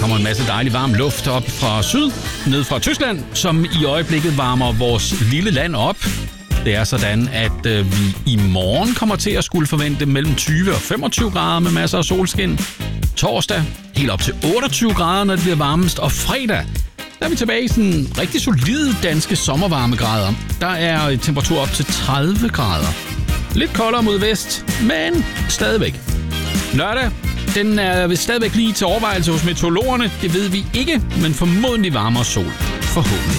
kommer en masse dejlig varm luft op fra syd, ned fra Tyskland, som i øjeblikket varmer vores lille land op. Det er sådan, at vi i morgen kommer til at skulle forvente mellem 20 og 25 grader med masser af solskin. Torsdag helt op til 28 grader, når det bliver varmest. Og fredag, der er vi tilbage i sådan rigtig solide danske sommervarmegrader. Der er temperatur op til 30 grader. Lidt koldere mod vest, men stadigvæk. Lørdag, den er stadigvæk lige til overvejelse hos meteorologerne. Det ved vi ikke, men formodentlig varmere sol. Forhåbentlig.